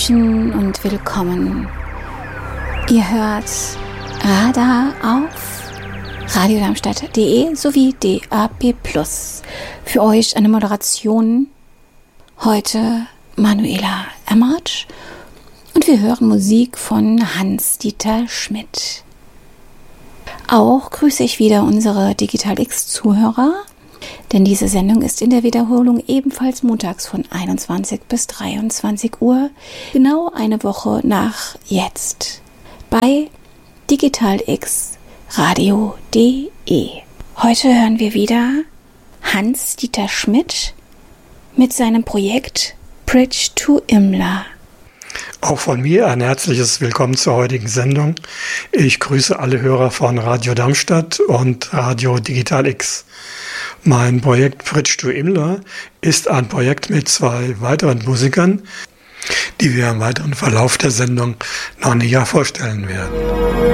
Und willkommen. Ihr hört Radar auf radiodarmstadt.de sowie DAB+. Für euch eine Moderation heute Manuela Emmertsch und wir hören Musik von Hans-Dieter Schmidt. Auch grüße ich wieder unsere Digital X-Zuhörer, denn diese Sendung ist in der Wiederholung ebenfalls montags von 21 bis 23 Uhr, genau eine Woche nach jetzt, bei Digital X Radio.de. Heute hören wir wieder Hans-Dieter Schmidt mit seinem Projekt Bridge to Imla. Auch von mir ein herzliches Willkommen zur heutigen Sendung. Ich grüße alle Hörer von Radio Darmstadt und Radio Digital X. Mein Projekt Bridge to Imla ist ein Projekt mit 2 weiteren Musikern, die wir im weiteren Verlauf der Sendung noch näher vorstellen werden.